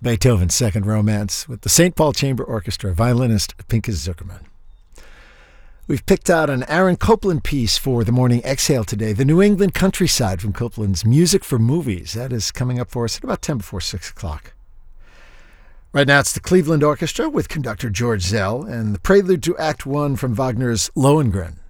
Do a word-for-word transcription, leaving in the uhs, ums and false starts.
Beethoven's Second Romance with the Saint Paul Chamber Orchestra, violinist Pinchas Zuckerman. We've picked out an Aaron Copland piece for the Morning Exhale today, The New England Countryside from Copland's Music for Movies. That is coming up for us at about ten before six o'clock. Right now it's the Cleveland Orchestra with conductor George Zell and the prelude to Act One from Wagner's Lohengrin.